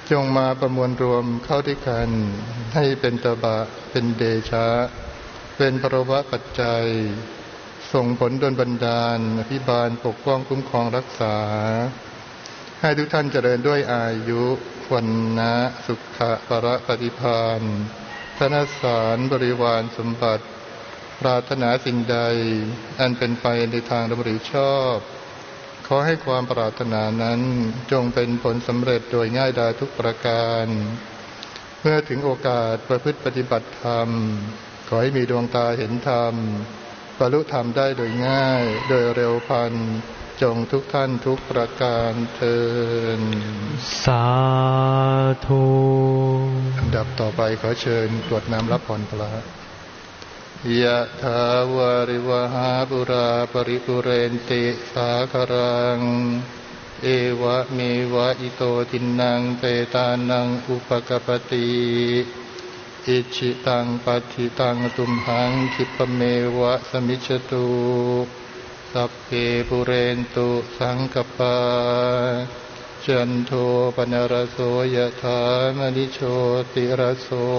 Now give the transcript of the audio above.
จงมาประมวลรวมเข้าด้วยกันให้เป็นตบะเป็นเดชะเป็นภรวะปัจจัยส่งผลดลบันดาลอภิบาลปกป้องคุ้มครองรักษาให้ทุกท่านเจริญด้วยอายุวันนะสุขะปรปฏิภาณธนสารบริวารสมบัติปรารถนาสิ่งใดอันเป็นไปในทางดำริชอบขอให้ความปรารถนานั้นจงเป็นผลสำเร็จโดยง่ายดายทุกประการเมื่อถึงโอกาสประพฤติปฏิบัติธรรมขอให้มีดวงตาเห็นธรรมบรรลุธรรมได้โดยง่ายโดยเร็วพลันจงทุกท่านทุกประการเทินสาธุลำดับต่อไปขอเชิญกรวดน้ำรับพรพระยะถาวาริวหาปุราปริปุเรนติสาคารังเอวะเมวะอิโตทินังเปตานังอุปกปติอิชิตังปัฏฐิตังตุมหังคิปะเมวะสมิจฉตุสัพเพปุเรนตุสังกปาจันโทปนรโสยะถามณิโชติรโส